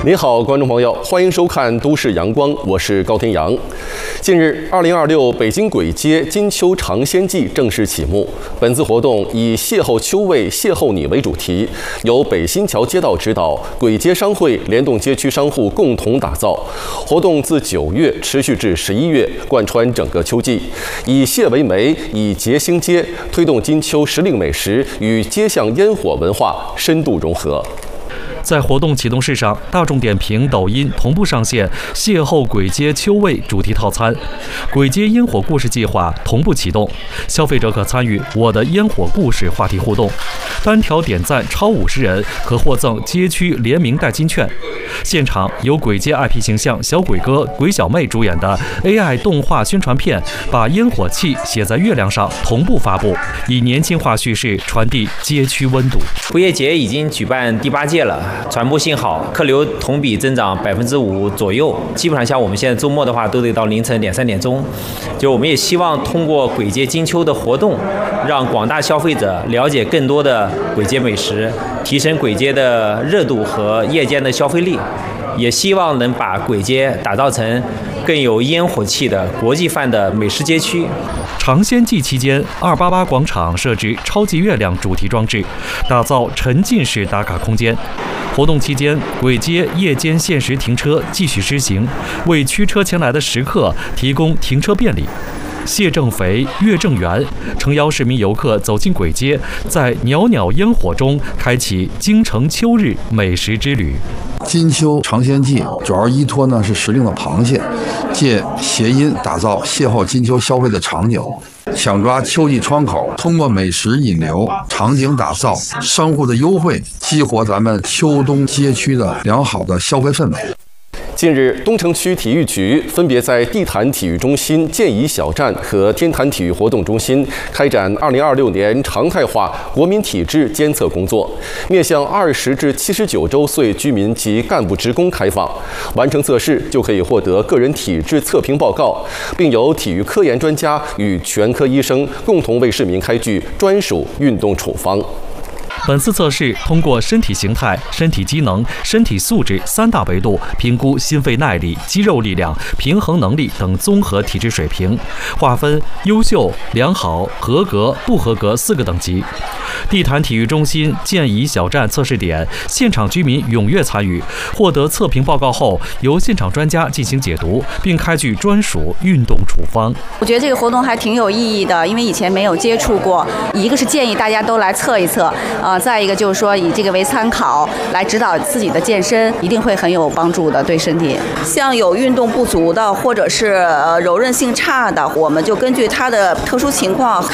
您好，观众朋友，欢迎收看《都市阳光》，我是高天阳。近日，2026北京簋街金秋尝鲜季正式启幕。本次活动以"邂逅秋味，邂逅你"为主题，由北新桥街道指导，簋街商会联动街区商户共同打造。活动自9月持续至11月，贯穿整个秋季，以蟹为媒，以节兴街，推动金秋时令美食与街巷烟火文化深度融合。 在活动启动式上，大众点评、抖音同步上线“邂逅簋街秋味”主题套餐，簋街烟火故事计划同步启动，消费者可参与"我的烟火故事"话题互动，单条点赞超50人可获赠街区联名代金券。现场由簋街 IP 形象小鬼哥、鬼小妹主演的 AI 动画宣传片，把烟火气写在月亮上同步发布，以年轻化叙事传递街区温度。 簋街节已经举办第8届了。传播性好，客流同比增长5%左右，基本上像我们现在周末的话，都得到凌晨2、3点钟。就我们也希望通过簋街金秋的活动，让广大消费者了解更多的簋街美食，提升簋街的热度和夜间的消费力。也希望能把簋街打造成更有烟火气的国际范的美食街区。 尝鲜季期间，288广场设置超级月亮主题装置，打造沉浸式打卡空间。活动期间，簋街夜间限时停车继续施行，为驱车前来的食客提供停车便利。蟹正肥，月正圆，诚邀市民游客走进簋街，在袅袅烟火中开启京城秋日美食之旅。 金秋尝鲜季主要依托是时令的螃蟹，借谐音打造邂逅金秋消费的场景，抢抓秋季窗口，通过美食引流、场景打造、商户的优惠，激活咱们秋冬街区的良好的消费氛围。 近日，东城区体育局分别在地坛体育中心建怡小站和天坛体育活动中心开展2026年常态化国民体质监测工作，面向20至79周岁居民及干部职工开放。完成测试就可以获得个人体质测评报告，并由体育科研专家与全科医生共同为市民开具专属运动处方。 本次测试通过身体形态、身体机能、身体素质3大维度评估心肺耐力、肌肉力量、平衡能力等综合体质水平，划分优秀、良好、合格、不合格4个等级。地坛体育中心建怡小站测试点，现场居民踊跃参与，获得测评报告后，由现场专家进行解读，并开具专属运动处方。 我觉得这个活动还挺有意义的，因为以前没有接触过。一个是建议大家都来测一测，再一个就是说以这个为参考来指导自己的健身，一定会很有帮助的，对身体。 像有运动不足的，或者是柔韧性差的，我们就根据他的特殊情况